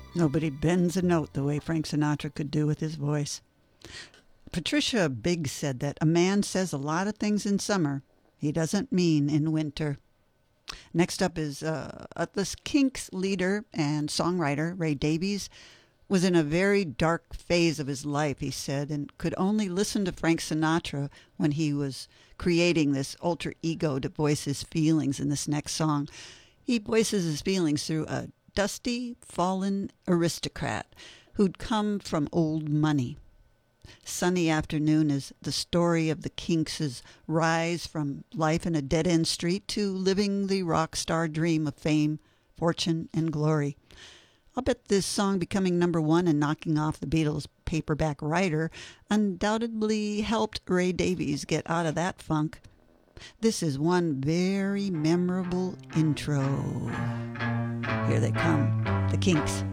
Nobody bends a note the way Frank Sinatra could do with his voice. Patricia Biggs said that a man says a lot of things in summer he doesn't mean in winter. Next up is the Kinks leader and songwriter Ray Davies was in a very dark phase of his life, he said, and could only listen to Frank Sinatra when he was creating this alter ego to voice his feelings in this next song. He voices his feelings through a dusty, fallen aristocrat who'd come from old money. Sunny Afternoon is the story of the Kinks' rise from life in a dead-end street to living the rock star dream of fame, fortune, and glory. I'll bet this song becoming number one and knocking off the Beatles' Paperback Writer undoubtedly helped Ray Davies get out of that funk. This is one very memorable intro. Here they come, the Kinks.